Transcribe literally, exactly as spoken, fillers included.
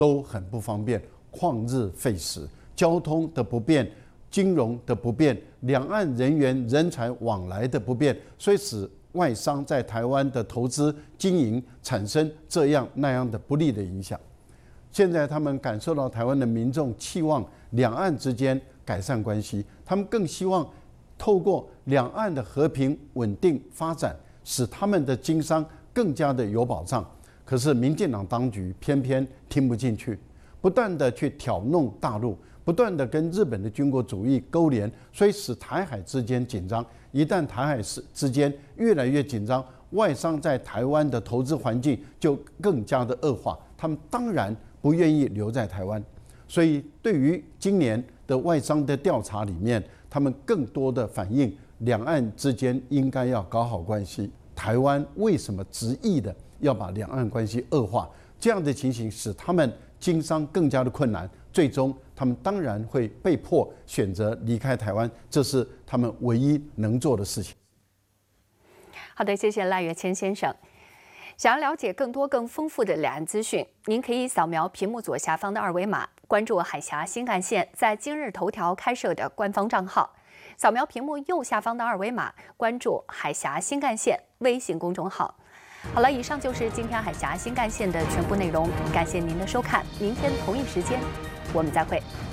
都很不方便，旷日费时，交通的不便，金融的不便，两岸人员人才往来的不便，所以使外商在台湾的投资经营产生这样那样的不利的影响。现在他们感受到台湾的民众期望两岸之间改善关系，他们更希望透过两岸的和平稳定发展，使他们的经商更加的有保障。可是民进党当局偏偏听不进去，不断的去挑弄大陆，不断的跟日本的军国主义勾连，所以使台海之间紧张。一旦台海之间越来越紧张，外商在台湾的投资环境就更加的恶化，他们当然不愿意留在台湾。所以对于今年的外商的调查里面，他们更多的反映两岸之间应该要搞好关系。台湾为什么执意的要把两岸关系恶化？这样的情形使他们经商更加的困难，最终他们当然会被迫选择离开台湾，这是他们唯一能做的事情。 好的，谢谢赖岳谦先生。想要了解更多更丰富的两岸资讯，您可以扫描屏幕左下方的二维码，关注海峡新干线在今日头条开设的官方账号；扫描屏幕右下方的二维码，关注海峡新干线微信公众号。好了，以上就是今天海峡新干线的全部内容，感谢您的收看，明天同一时间我们再会。